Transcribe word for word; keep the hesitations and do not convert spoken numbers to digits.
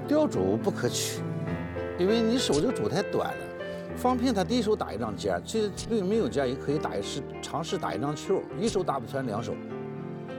吊主不可取，因为你手这个主太短了。方片他第一手打一张尖，其实对没有尖也可以打一试尝试打一张球，一手打不全两手。